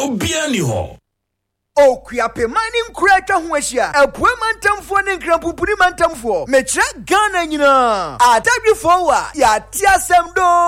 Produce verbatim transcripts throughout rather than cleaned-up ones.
obia ni ho. Okuape mining creator ho ahia apua mantamfo ne nkrampupuri mantamfo mechira Ghana nyina atadwefo wa ya tiasem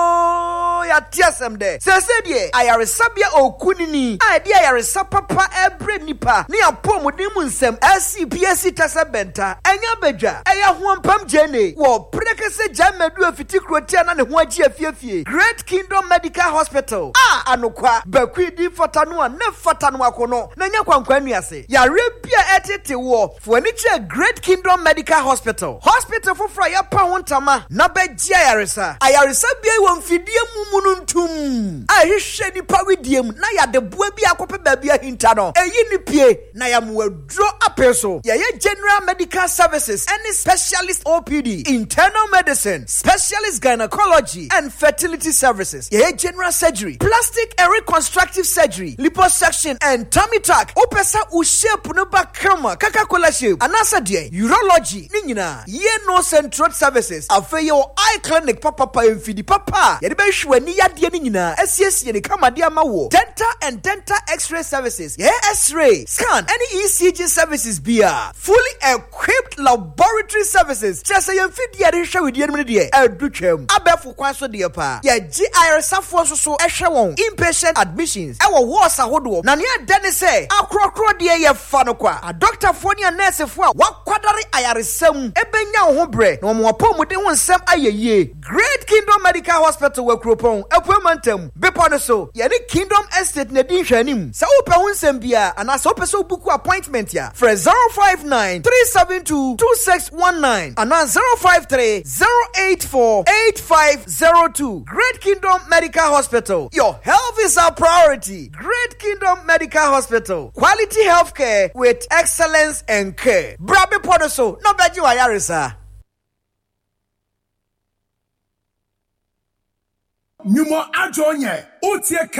do ya tiasem de sese de ayaresabia okunini ade ayaresa papa ebre nipa ne apomuden mu nsem S C P S tasa benta enya bedwa eya ho mpam jene wo prekese jamedu afiti krotia na ne ho agi afiafie Great Kingdom Medical Hospital a anokwa bakwidi fotano ne fotano akono na nya kwanuase ya rebia etete wo fuaniche Great Kingdom Medical Hospital hospital for frya pa hontama na begia yaresa ayaresa bia wo mfidie mumununtum ahihwe ni pawidiem na ya de boa bia akope ba bia hinta no eyi ni pie na ya mwadro apeso ya ye general medical services any specialist O P D internal medicine specialist gynecology and fertility services ya ye general surgery plastic and reconstructive surgery liposuction and tummy tuck opesa u shape no ba kama kaka kola shape anasa de urology ni nyina ye no central services afa yo eye clinic papa pa mfidi papa ye de be hwani yade ni nyina asiesie ni kama de amawo dental and dental x-ray services ye x-ray scan any E C G services bia fully equipped laboratory services just say mfidi ye de hwe we de ni de adutwam abefu kwan so de pa ye G I R safo so so ehwe won inpatient admissions e wo wards ahodo na ne adane say akrokro de ye fa no kwa a doctor fo ne nurse fo a wakwadare ayaresam ebenya ho bre na mo apomuden ho nsem ayeye Great Kingdom Medical Hospital wa Kropon apuamantam bepo no so ye ne Kingdom Estate na din hwanim sa wo pe ho nsem bia ana sa wo pe so book appointment ya for zero five nine three seven two two six one nine ana zero five three zero eight four eight five zero two Great Kingdom Medical Hospital. Your health is our priority. Great Kingdom Medical Hospital. Quality healthcare with excellence and care. Brabe Podoso, no beji wa yarisa. Nyumo ajonye, otie